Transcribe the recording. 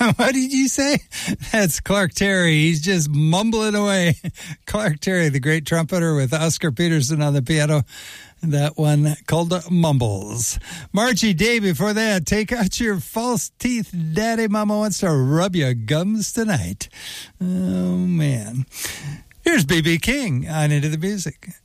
What did you say? That's Clark Terry. He's just mumbling away. Clark Terry, the great trumpeter with Oscar Peterson on the piano. That one called Mumbles. Margie Day, before that, take out your false teeth. Daddy Mama wants to rub your gums tonight. Oh, man. Here's B.B. King on Into the Music.